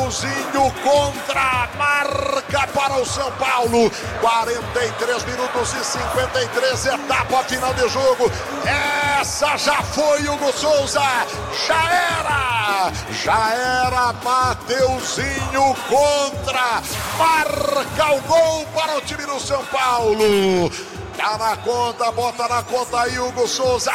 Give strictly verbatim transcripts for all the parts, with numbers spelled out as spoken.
Mateuzinho contra, marca para o São Paulo. quarenta e três minutos e cinquenta e três, etapa final de jogo. Essa já foi, Hugo Souza, já era, já era. Mateuzinho contra, marca o gol para o time do São Paulo. Tá na conta, bota na conta aí, Hugo Souza.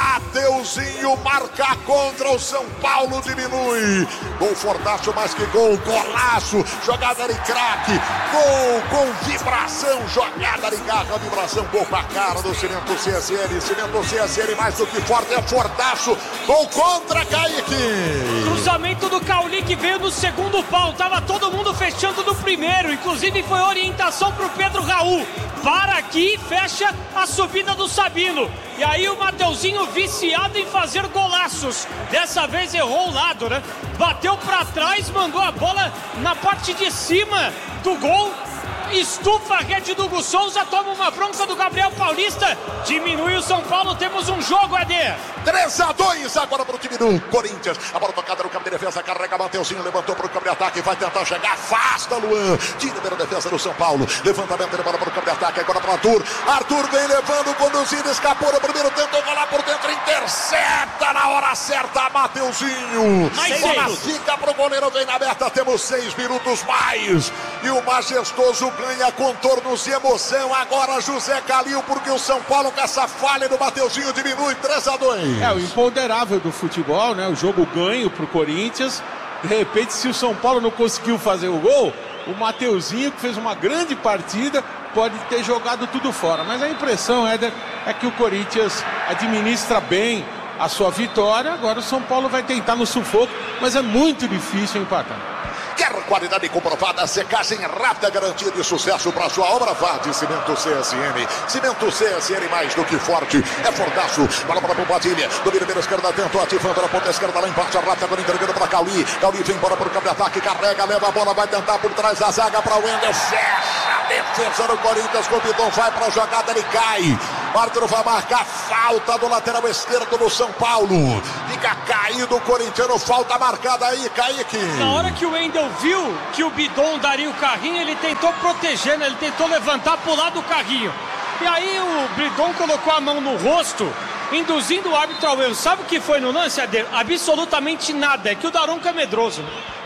Mateuzinho marca contra o São Paulo, diminui. Gol fortaço, mais que gol, golaço, jogada de craque, gol com vibração, jogada de garra, vibração, gol com a cara do Cimento C S N. Cimento C S N mais do que forte, é fortaço, gol contra, Kaique. Cruzamento do Cauli que veio no segundo pau, tava todo mundo fechando no primeiro, inclusive foi orientação pro Pedro Raul. Para aqui, fecha a subida do Sabino. E aí o Mateuzinho viciado em fazer golaços. Dessa vez errou o lado, né? Bateu para trás, mandou a bola na parte de cima do gol. Estufa a rede do Hugo Souza, toma uma bronca do Gabriel Paulista. Diminui o São Paulo, temos um jogo, A D. três a dois agora para o time do Corinthians. A bola tocada no campo de defesa, carrega Mateuzinho, levantou para o campo de ataque, vai tentar chegar, afasta Luan. Tira pela defesa do São Paulo. Levantamento de bola para o campo de ataque, agora para o Arthur. Arthur vem levando, conduzindo, escapou no primeiro, tentou rolar por dentro, intercepta na hora certa, Mateuzinho. Mais bola seis. fica para o goleiro, vem na meta, temos seis minutos mais. E o majestoso ganha contornos de emoção. Agora José Calil, porque o São Paulo com essa falha do Mateuzinho diminui três a dois. É o imponderável do futebol, né? O jogo ganho pro Corinthians. De repente, se o São Paulo não conseguiu fazer o gol, o Mateuzinho, que fez uma grande partida, pode ter jogado tudo fora. Mas a impressão, Éder, é que o Corinthians administra bem a sua vitória. Agora o São Paulo vai tentar no sufoco, mas é muito difícil empatar. Quer qualidade comprovada, secagem rápida, garantia de sucesso para sua obra? Vá de Cimento C S N. Cimento C S N mais do que forte, é fortaço. Bola para a Padilha, domina pela esquerda, tentou ativando a ponta esquerda lá em parte rápida, agora entregando para Cauli. Cauli vem embora para o campo de ataque, carrega, leva a bola, vai tentar por trás da zaga para o Wendel, fecha a defesa do Corinthians, o Bidon vai para a jogada, ele cai. O árbitro vai marcar falta do lateral esquerdo do São Paulo. Fica caído o corintiano, falta marcada aí, Kaique. Na hora que o Wendel viu que o Bidon daria o carrinho, ele tentou proteger, né? Ele tentou levantar, pular do carrinho. E aí o Bidon colocou a mão no rosto, induzindo o árbitro ao erro. Sabe o que foi no lance, Eder? Absolutamente nada. É que o Daronco é medroso.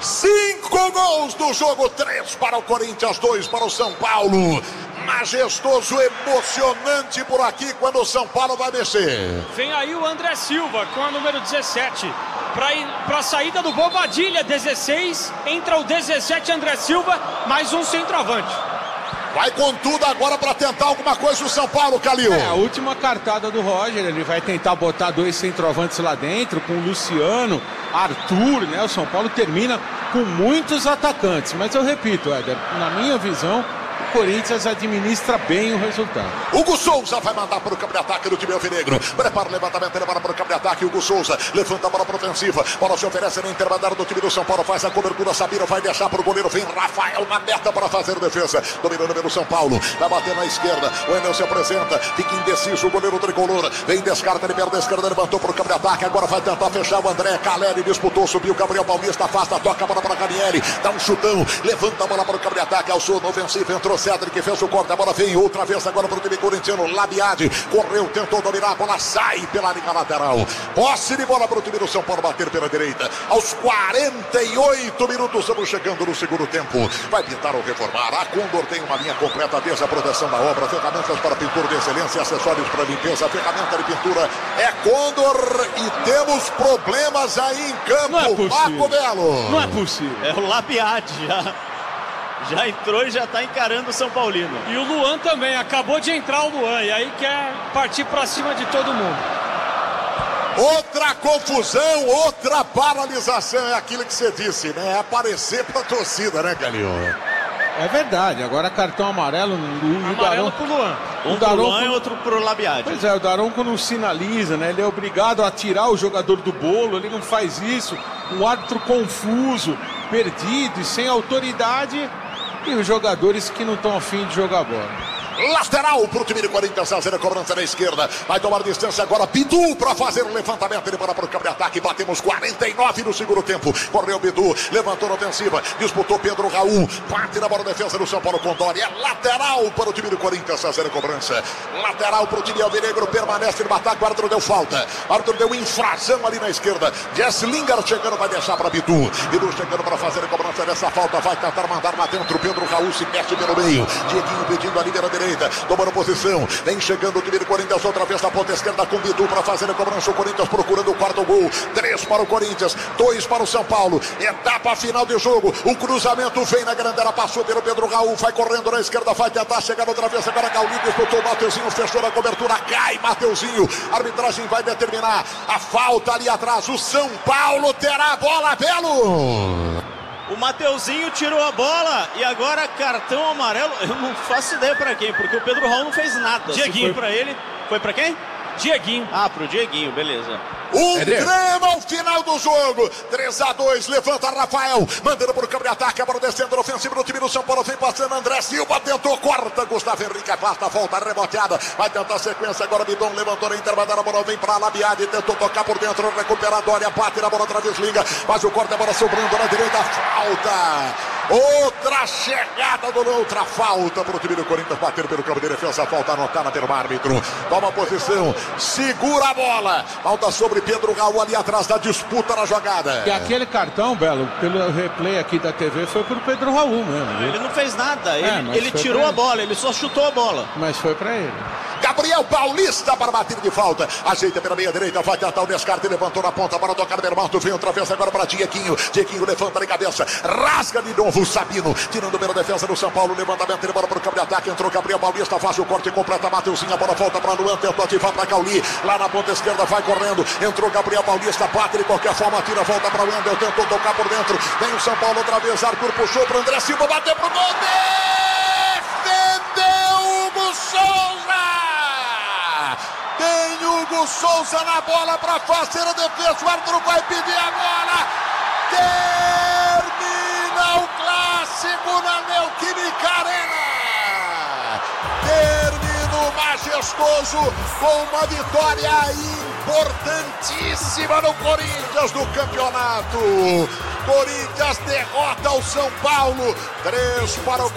Cinco gols do jogo, três para o Corinthians, dois para o São Paulo. Majestoso, emocionante por aqui quando o São Paulo vai mexer. Vem aí o André Silva com a número dezessete. Para a saída do Bobadilha, dezesseis. Entra o dezessete, André Silva, mais um centroavante. Vai com tudo agora para tentar alguma coisa o São Paulo, Calil. É, a última cartada do Roger, ele vai tentar botar dois centroavantes lá dentro, com o Luciano, Arthur, né? O São Paulo termina com muitos atacantes, mas eu repito, Éder, na minha visão, o Corinthians administra bem o resultado. Hugo Souza vai mandar para o campo de ataque do time alvinegro. Prepara o levantamento, leva para o campo de ataque. Hugo Souza levanta a bola para a ofensiva. Bola se oferece no intermediário do time do São Paulo. Faz a cobertura, Sabino vai deixar para o goleiro. Vem Rafael na meta para fazer defesa. Dominando pelo São Paulo. Vai bater na esquerda. O Enel se apresenta. Fica indeciso o goleiro tricolor. Vem, descarta, ele perde a esquerda. Levantou para o campo de ataque. Agora vai tentar fechar o André. Caleri disputou, subiu. Gabriel Paulista afasta, toca a bola para Canieri. Dá um chutão. Levanta a bola para o campo de ataque. Alçou no ofensivo. Entrou Cedric que fez o corte. A bola vem outra vez agora para o time corintiano. Labiade correu, tentou dominar. A bola sai pela linha lateral. Posse de bola para o time do São Paulo bater pela direita. Aos quarenta e oito minutos, estamos chegando no segundo tempo. Vai pintar ou reformar. A Condor tem uma linha completa desde a proteção da obra. Ferramentas para pintura de excelência, acessórios para limpeza. Ferramenta de pintura é Condor. E temos problemas aí em campo. Não é possível. Marco Belo. Não é possível. É o Labiade já. Já entrou e já está encarando o São Paulino. E o Luan também, acabou de entrar o Luan. E aí quer partir para cima de todo mundo. Outra confusão, outra paralisação. É aquilo que você disse, né? É aparecer para a torcida, né, Calil? É verdade, agora cartão amarelo. O, Amarelo Daronco, pro Luan. Um o pro Daronco, Luan e outro pro Labiade. Pois é, o Daronco não sinaliza, né? Ele é obrigado a tirar o jogador do bolo, ele não faz isso. Um árbitro confuso, perdido e sem autoridade. E os jogadores que não estão afim de jogar bola. Lateral pro time do Corinthians, fazer a cobrança na esquerda. Vai tomar distância agora Bidu para fazer o levantamento. Ele para pro campo de ataque. Batemos quarenta e nove no segundo tempo. Correu Bidu, levantou na ofensiva. Disputou Pedro Raul. Bate na bola, defesa do São Paulo com Dori. É lateral para o time do Corinthians, fazer a cobrança. Lateral pro time alvinegro. Permanece no ataque. O árbitro deu falta. O árbitro deu infração ali na esquerda. Jesse Lingard chegando, vai deixar para Bidu. Bidu chegando para fazer a cobrança dessa falta. Vai tentar mandar lá dentro. Pedro Raul se mexe pelo meio. Dieguinho pedindo ali pela direita. Tomando posição, vem chegando o time do Corinthians, outra vez na ponta esquerda com Bidu para fazer a cobrança. O Corinthians procurando o quarto gol. Três para o Corinthians, dois para o São Paulo. Etapa final de jogo. O cruzamento vem na grande área, passou pelo Pedro Raul, vai correndo na esquerda, vai tentar chegar outra vez. Agora Gauli disputou o Mateuzinho, fechou na cobertura, cai Mateuzinho. A arbitragem vai determinar a falta ali atrás. O São Paulo terá a bola, Belo. O Mateuzinho tirou a bola e agora cartão amarelo. Eu não faço ideia pra quem, porque o Pedro Raul não fez nada. Dieguinho. Se foi pra ele, foi pra quem? Dieguinho. Ah, pro Dieguinho, beleza. Um drama ao final do jogo. três a dois, levanta Rafael, mandando para o campo de ataque, a bola descendo ofensiva do time do São Paulo, vem passando André Silva, tentou, corta, Gustavo Henrique, afasta, volta, reboteada, vai tentar a sequência, agora Bidon levantou na intervada, a bola vem para Labiade, tentou tocar por dentro, recupera a Dória, bate na bola, outra vez liga, faz o corte, a bola sobrando na direita, falta. Outra chegada do outra falta para o time do Corinthians, bater pelo campo de defesa, falta anotada pelo árbitro, toma posição, segura a bola, falta sobre Pedro Raul ali atrás da disputa na jogada. E aquele cartão, Belo, pelo replay aqui da T V, foi pro Pedro Raul mesmo. Ele não fez nada, ele, É, ele tirou a bola, ele só chutou a bola. Mas foi pra ele. Gabriel Paulista para bater de falta, ajeita pela meia direita, vai tentar o descarte, levantou na ponta para tocar no Bermalto, vem outra vez agora para Dieguinho, Dieguinho levanta de cabeça, rasga de novo o Sabino, tirando pela defesa do São Paulo, levantamento, ele bora para o campo de ataque, entrou Gabriel Paulista, faz o corte, completa Mateuzinho, a bola volta para Luan, tentou ativar para Cauli, lá na ponta esquerda, vai correndo, entrou Gabriel Paulista, bate de qualquer forma, tira, volta para o Wendel, tentou tocar por dentro, vem o São Paulo outra vez, Arthur puxou para André Silva, bateu pro gol, defendeu Hugo Souza! Tem Hugo Souza na bola para fazer a defesa. O árbitro vai pedir a bola. Termina o clássico na Neoquímica Arena. Termina o majestoso com uma vitória importantíssima no Corinthians do campeonato. Corinthians derrota o São Paulo. Três para o